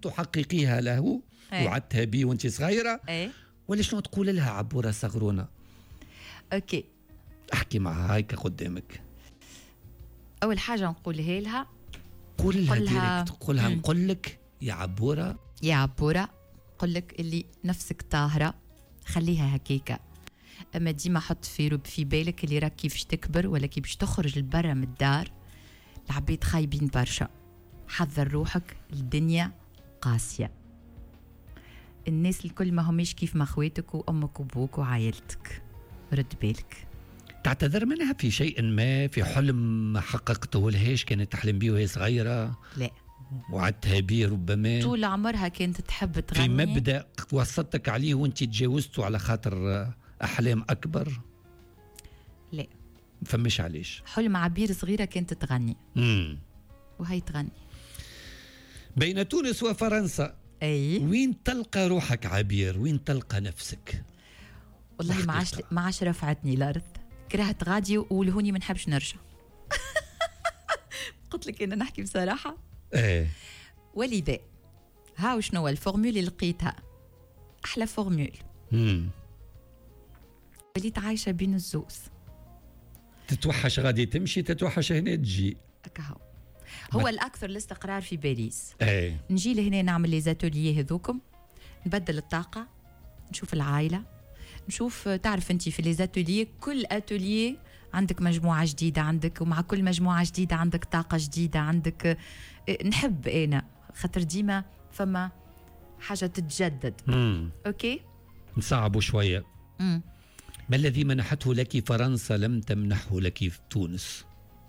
تحققيها له وعدتها بيه وانت صغيرة ولا شنو تقول لها عبورة صغرونة؟ اوكي احكي معها هيك قدامك. اول حاجة نقولها لها، قولها ديريكت، قولها نقول لك يا عبورة، يا عبورة قل لك اللي نفسك طاهرة، خليها هكيكة. اما ديما حط في بالك اللي راك كيفاش تكبر ولا كي باش تخرج لبرا من الدار العبيد خايبين برشا، حذر روحك، الدنيا قاسية، الناس الكل ما هميش كيف ما خواتك وامك وابوك وعائلتك، رد بالك. تعتذر منها في شيء ما، في حلم ما حققته لهاش كانت تحلم بيه وهي صغيرة؟ لا، وعدتها بيه ربما طول عمرها كانت تحب تغني. في مبدأ وصلتك عليه وانت تجاوزته على خاطر أحلام أكبر؟ لا، فمش علاش حلم عبير صغيرة كانت تغني وهي تغني. بين تونس وفرنسا وين تلقى روحك عبير؟ وين تلقى نفسك؟ والله ما عاش رفعتني الأرض، كرهت غادي ولهوني ما نحبش نرجع. قلت لك أنا نحكي بصراحة. ولذا ها وشنو الفورمول اللي لقيتها، أحلى فورمول. وليت عايشة بين الزوز، تتوحش غادي تمشي، تتوحش هنا تجي. هو الأكثر الاستقرار في باريس. نجي لهنا نعمل لي زاتوليي هذوكم، نبدل الطاقة، نشوف العائلة، نشوف تعرف انت في لي زاتوليي كل اتوليي عندك مجموعة جديدة عندك، ومع كل مجموعة جديدة عندك طاقة جديدة عندك. نحب أنا خاطر ديما فما حاجة تتجدد. أوكي نصعبوا شوية. ما الذي منحته لك فرنسا لم تمنحه لك في تونس؟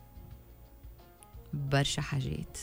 برشا حاجات،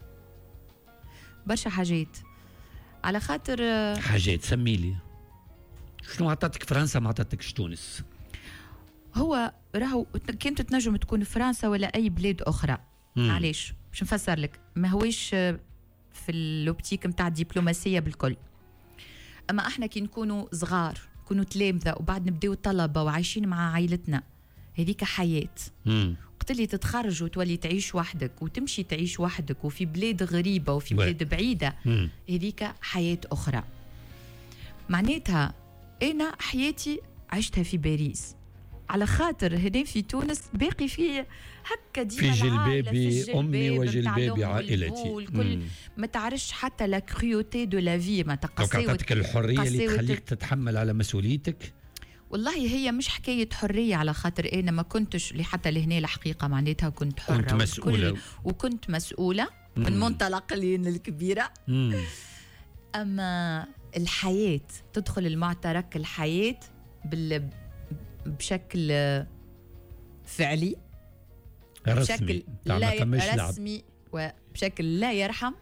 برشا حاجات، على خاطر حاجات سميلي شنو عطاتك فرنسا ما عطاتكش تونس؟ هو راهو كانت تنجم تكون فرنسا ولا أي بلاد أخرى. علاش؟ باش نفسر لك، ما هويش في اللوبتيك متاع الدبلوماسية بالكل، أما احنا كي نكونوا صغار نكونوا تلامذة وبعد نبداو طلبة وعايشين مع عائلتنا، هذيك حياة. وقت اللي تتخرج وتولي تعيش وحدك وتمشي تعيش وحدك وفي بلاد غريبة وفي بلاد بعيدة، هذيك حياة أخرى. معناتها أنا حياتي عشتها في باريس، على خاطر هنا في تونس باقي في هكا ديما في جلبابي أمي وجلبابي عائلتي، الكل ما تعرفش حتى لا كريوتي دو لا في، ما تقصيوت عطاتك الحرية اللي تخليك تتحمل على مسؤوليتك. والله هي مش حكاية حرية، على خاطر أنا ما كنتش لحتى لهنا الحقيقة، معناتها كنت حرة، كنت مسؤولة وكنت مسؤولة من منطلق لين الكبيرة. أما الحياة تدخل المعترك، الحياة بشكل فعلي، رسمي، لا رسمي، وبشكل لا يرحم.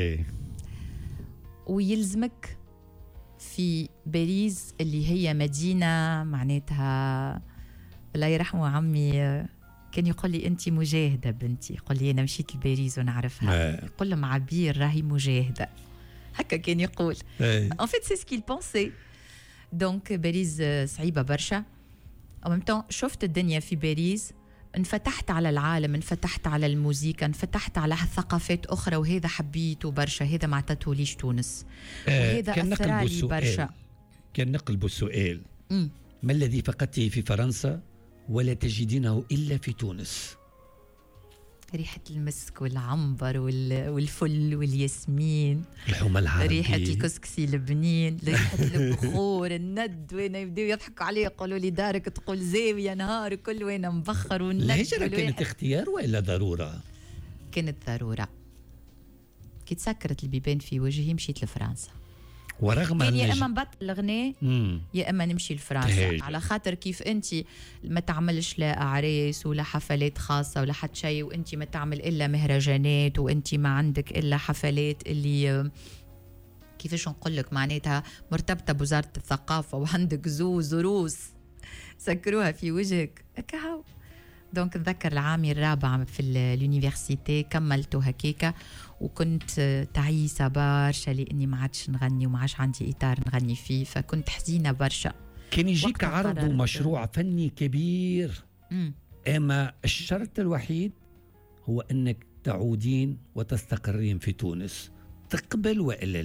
ويلزمك في باريس اللي هي مدينة معناتها الله يرحمه عمي كان يقول لي أنت مجاهدة بنتي، يقول لي أنا مشيت لباريس ونعرفها، يقول لهم عبير راهي مجاهدة، هكا كان يقول. en fait c'est ce qu'il pensait. donc باريس صعيبة برشا. en même temps شفت الدنيا في باريس، انفتحت على العالم، انفتحت على الموسيقى، انفتحت على ثقافات أخرى، وهذا حبيته برشا، هذا ما عطته ليش تونس، وهذا أثر لي برشا. كان نقلب السؤال، ما الذي فقدته في فرنسا ولا تجدينه إلا في تونس؟ ريحة المسك والعنبر والفل والياسمين، الحمى العربي، ريحة الكسكسي البنين، ريحة البخور، الند، وين يبداو يضحكوا علي يقولوا لي دارك تقول زاوية نهار كل وين مبخر والند. الهجرة كانت اختيار ولا ضرورة؟ كانت ضرورة. كي تسكرت البيبان في وجهي مشيت لفرنسا، ورغم يعني يا اما نبطل الغناء يا اما نمشي لفرنسا، على خاطر كيف انت ما تعملش لا اعراس ولا حفلات خاصه ولا حتى شيء، وانت ما تعمل الا مهرجانات، وانت ما عندك الا حفلات اللي كيفاش نقول لك معناتها مرتبطه بوزاره الثقافه، وعندك زوز وروس سكروها في وجهك هكا. دونك نتذكر العام الرابع في اليونيفرسيتي كملته هكيكا، وكنت تعيسة برشا لأني ما عادش نغني وما عادش عندي إطار نغني فيه، فكنت حزينة برشا. كان يجيك عرض ومشروع فني كبير، أما الشرط الوحيد هو أنك تعودين وتستقرين في تونس، تقبل وإلا